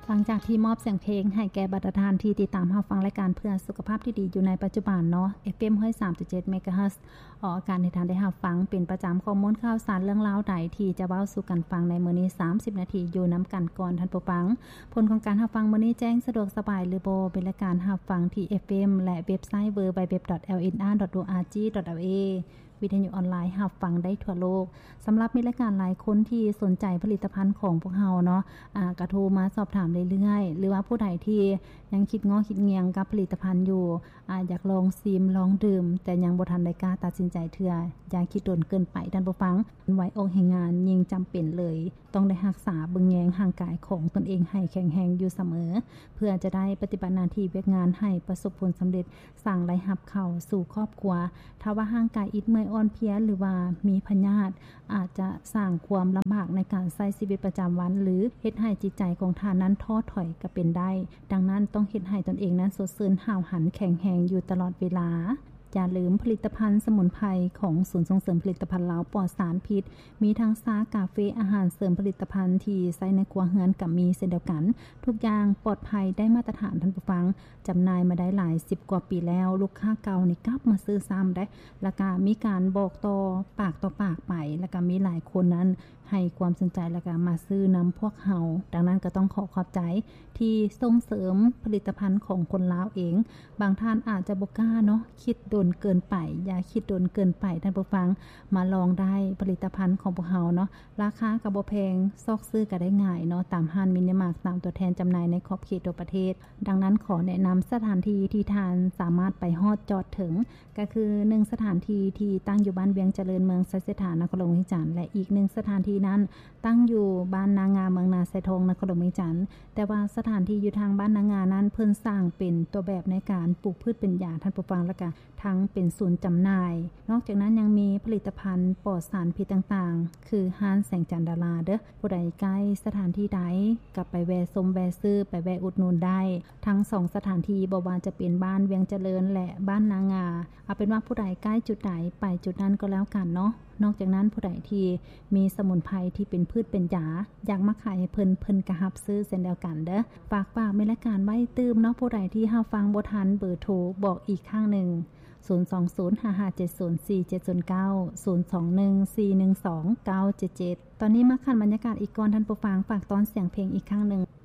หลังจากที่มอบเสียงเพลงให้แก่บรรดาท่านที่ติดตามรับฟังรายการเพื่อสุขภาพที่ดีอยู่ในปัจจุบันเนาะ FM 3.7 เมกะเฮิรตซ์ออกอากาศในทางได้รับฟังเป็นประจำข้อมูลข่าวสารเรื่องราวใดที่จะเว้าสู่กันฟังในมื้อนี้30นาทีอยู่นํากันก่อนท่านผู้ฟังผลของการรับฟังมื้อนี้แจ้งสะดวกสบายหรือบ่เป็นรายการรับฟังที่ FM และเว็บไซต์ www.lnr.org.laวิทยุออนไลน์รับฟังได้ทั่วโลกสำหรับมีรายการหลายคนที่สนใจผลิตภัณฑ์ของพวกเฮาเนาะก็โทรมาสอบถามเรื่อยๆหรือว่าผู้ใดที่ยังคิดง้อคิดเงียงกับผลิตภัณฑ์อยู่อยากลองซิมลองดื่มแต่ยังบ่ทันได้กล้าตัดสินใจเทื่ออย่าคิดโดนเกินไปท่านผู้ฟังไว้อกแห่งงานยิ่งจําเป็นเลยต้องได้รักษาเบิ่งแยงร่างกายของตนเองให้แข็งแรงอยู่เสมอเพื่อจะได้ปฏิบัติหน้าที่เวียกงานให้ประสบผลสำเร็จสร้างรายรับเข้าสู่ครอบครัวถ้าว่าร่างกายอิดเมื่อยอ่อนเพลียหรือว่ามีพยาธิอาจจะสร้างความลำบากในการใช้ชีวิตประจําวันหรือเฮ็ดให้จิตใจของท่านนั้นท้อถอยก็เป็นได้ดังนั้นต้องเฮ็ดให้ตนเองนั้นสดชื่นห้าวหันแข็งแรงอยู่ตลอดเวลาอย่าลืมผลิตภัณฑ์สมุนไพรของศูนย์ส่งเสริมผลิตภัณฑ์ลาวปลอดสารพิษมีทั้งซากาเฟอาหารเสริมผลิตภัณฑ์ที่ใช้ในครัวเรือนกับมีเช่นเดียวกันทุกอย่างปลอดภัยได้มาตรฐานท่านผู้ฟังจำหน่ายมาได้หลาย10กว่าปีแล้วลูกค้าเก่านี่กลับมาซื้อซ้ำได้แล้วก็มีการบอกต่อปากต่อปากไปแล้วก็มีหลายคนนั้นให้ความสนใจแล้วก็มาซื้อนําพวกเฮาดังนั้นก็ต้องขอขอบใจที่ส่งเสริมผลิตภัณฑ์ของคนลาวเองบางท่านอาจจะบ่กล้าเนาะคิดโดนเกินไปอย่าคิดโดนเกินไปท่านผู้ฟังมาลองได้ผลิตภัณฑ์ของพวกเฮาเนาะราคาก็บ่แพงซอกซื้อก็ได้ง่ายเนาะตามห้างมินิมาร์ทตามตัวแทนจำหน่ายในขอบเขตทั่วประเทศดังนั้นขอแนะนําสถานที่ที่ท่านสามารถไปฮอดจอดถึงก็คือ1สถานที่ที่ตั้งอยู่บ้านเวียงเจริญเมืองไสเสถานนครหลวงเวียงจันทน์และอีก1สถานที่นั้นตั้งอยู่บ้านนางาเมืองนาไซทองนครหลวงเวียงจันทน์แต่ว่าสถานที่อยู่ทางบ้านนางานั้นเพิ่นสร้างเป็นตัวแบบในการปลูกพืชเป็นยาท่านผู้ฟังแล้วก็ทั้งเป็นศูนย์จำหน่ายนอกจากนั้นยังมีผลิตภัณฑ์ปลอดสารพิษต่างๆคือห้านแสงจันดาราเด้อผู้ใดใกล้สถานที่ใดก็ไปแวะชมแวะซื้อไปแวะอุดหนุนได้ทั้ง2สถานที่บ่ว่าจะเป็นบ้านเวียงเจริญและบ้านนางาเอาเป็นว่าผู้ใดใกล้จุดใดไปจุดนั้นก็แล้วกันเนาะนอกจากนั้นผู้ใดที่มีสมุนไพรที่เป็นพืชเป็นยาอยากมาขายให้เพิ่นก็รับซื้อเช่นเดียวกันเด้อฝากมีรายการไว้ตื้มเนาะผู้ใดที่รับฟังบ่ทันเบอร์โทรบอกอีกครั้งหนึ่ง02055704709 021412977ตอนนี้มาคันบรรยากาศอีกก่อนท่านผู้ฟังฝากตอนเสียงเพลงอีกครั้งหนึ่ง